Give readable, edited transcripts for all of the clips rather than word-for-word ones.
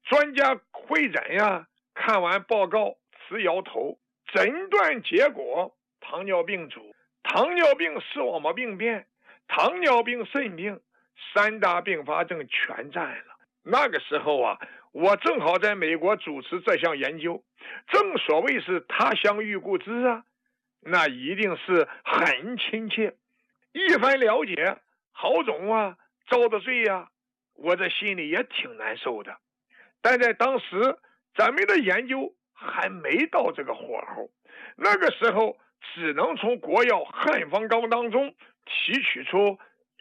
专家会诊呀，看完报告直摇头，诊断结果糖尿病足，糖尿病视网膜病变，糖尿病肾病，3大并发症全占了。那个时候啊，我正好在美国主持这项研究，正所谓是他乡遇故知啊，那一定是很亲切。一番了解，郝总啊遭的罪啊，我这心里也挺难受的。但在当时咱们的研究还没到这个火候，那个时候只能从国药汉方膏当中提取出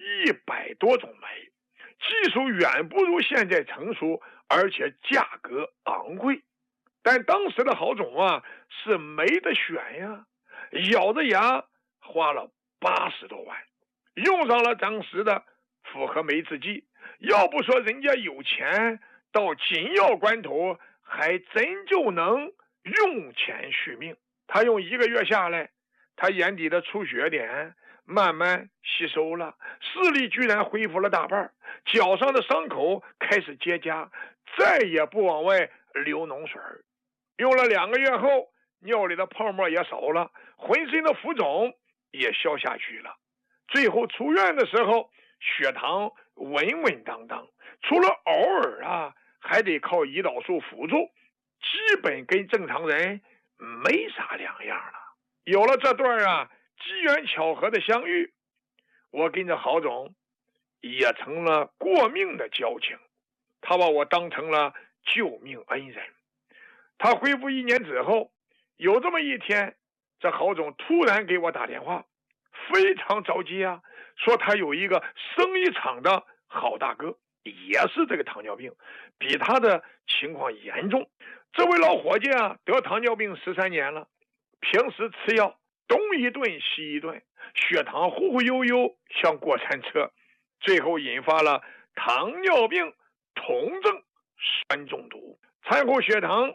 100多种酶，技术远不如现在成熟，而且价格昂贵。但当时的郝总啊是没得选呀，咬着牙花了80多万，用上了当时的复合酶制剂。要不说人家有钱，到紧要关头还真就能用钱续命。他用1个月下来，他眼底的出血点慢慢吸收了，视力居然恢复了大半，脚上的伤口开始结痂，再也不往外流脓水。用了2个月后，尿里的泡沫也少了，浑身的浮肿也消下去了。最后出院的时候，血糖稳稳当当，除了偶尔啊还得靠胰岛素辅助，基本跟正常人没啥两样了。有了这段啊机缘巧合的相遇，我跟着郝总也成了过命的交情，他把我当成了救命恩人。他恢复1年之后，有这么一天，这郝总突然给我打电话，非常着急啊，说他有一个生意场的好大哥也是这个糖尿病，比他的情况严重。这位老伙计啊得糖尿病13年了，平时吃药东一顿西一顿，血糖忽忽悠悠像过山车，最后引发了糖尿病酮症酸中毒，餐后血糖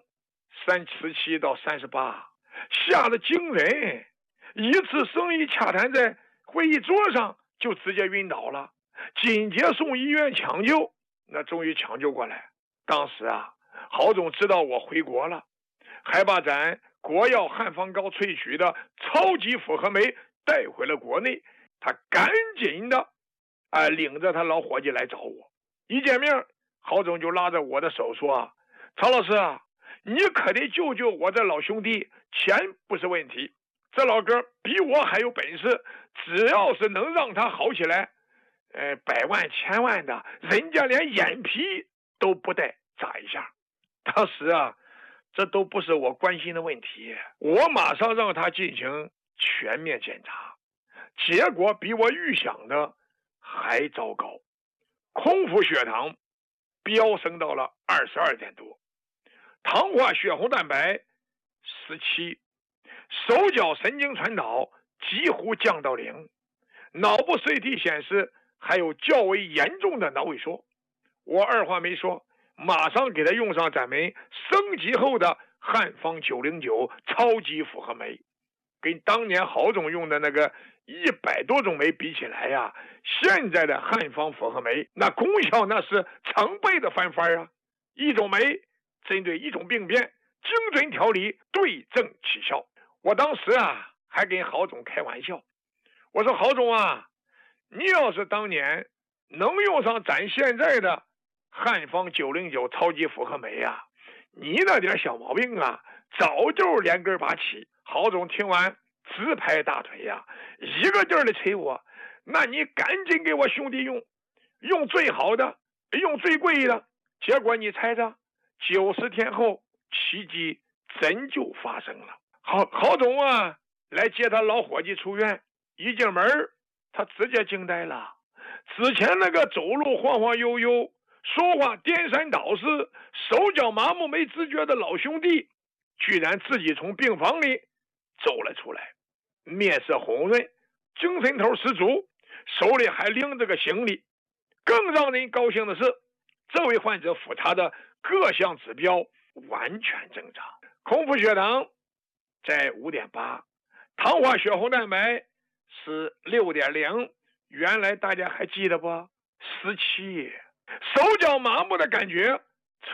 37到38，吓得惊人。一次生意洽谈在会议桌上就直接晕倒了，紧接送医院抢救，那终于抢救过来。当时啊，郝总知道我回国了，还把咱国药汉方膏萃取的超级复合酶带回了国内。他赶紧的领着他老伙计来找我。一见面，郝总就拉着我的手说啊，曹老师啊，你可得救救我这老兄弟，钱不是问题，这老哥比我还有本事，只要是能让他好起来，100万1000万的，人家连眼皮都不带眨一下。当时啊，这都不是我关心的问题，我马上让他进行全面检查，结果比我预想的还糟糕，空腹血糖飙升到了22点多，糖化血红蛋白17，手脚神经传导几乎降到0，脑部 CT 显示还有较为严重的脑萎缩。我二话没说，马上给他用上咱们升级后的汉方909超级复合酶，跟当年郝总用的那个100多种酶比起来呀，现在的汉方复合酶那功效那是成倍的翻番啊！一种酶针对一种病变，精准调理，对症起效。我当时啊还跟郝总开玩笑，我说郝总啊，你要是当年能用上咱现在的汉方909超级复合酶啊，你那点小毛病啊早就连根拔起。郝总听完直拍大腿呀，一个劲儿的催我，那你赶紧给我兄弟用最好的，用最贵的。结果你猜着90天后，奇迹真就发生了。郝总啊来接他老伙计出院，一进门他直接惊呆了。之前那个走路晃晃悠悠，说话颠三倒四，手脚麻木没知觉的老兄弟，居然自己从病房里走了出来，面色红润，精神头十足，手里还拎着个行李。更让人高兴的是，这位患者复查的各项指标完全正常，空腹血糖在5.8，糖化血红蛋白是6.0，原来大家还记得不？17。手脚麻木的感觉